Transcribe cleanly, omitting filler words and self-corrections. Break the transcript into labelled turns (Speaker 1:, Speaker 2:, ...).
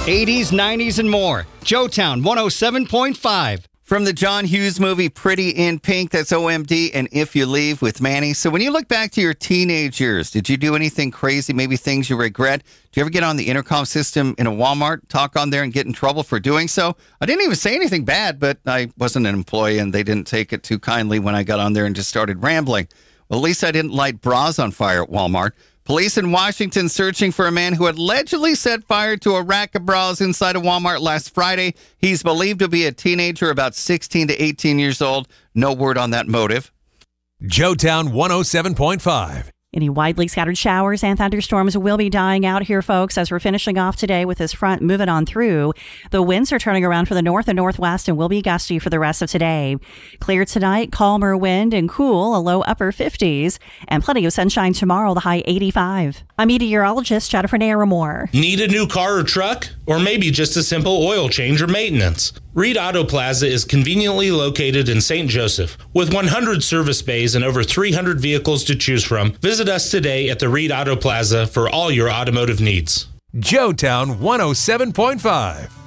Speaker 1: 80s, 90s, and more. Joetown 107.5.
Speaker 2: From the John Hughes movie Pretty in Pink, that's OMD, and If You Leave with Manny. So when you look back to your teenage years, did you do anything crazy, maybe things you regret? Do you ever get on the intercom system in a Walmart, talk on there, and get in trouble for doing so? I didn't even say anything bad, but I wasn't an employee, and they didn't take it too kindly when I got on there and just started rambling. Well, at least I didn't light bras on fire at Walmart. Police in Washington searching for a man who allegedly set fire to a rack of bras inside a Walmart last Friday. He's believed to be a teenager, about 16 to 18 years old. No word on that motive.
Speaker 3: Joetown 107.5.
Speaker 4: Any widely scattered showers and thunderstorms will be dying out here, folks, as we're finishing off today with this front moving on through. The winds are turning around for the north and northwest and will be gusty for the rest of today. Clear tonight, calmer wind and cool, a low upper 50s, and plenty of sunshine tomorrow, the high 85. I'm meteorologist Jennifer Naramore.
Speaker 5: Need a new car or truck? Or maybe just a simple oil change or maintenance? Reed Auto Plaza is conveniently located in St. Joseph. With 100 service bays and over 300 vehicles to choose from, visit us today at the Reed Auto Plaza for all your automotive needs.
Speaker 3: Joetown 107.5.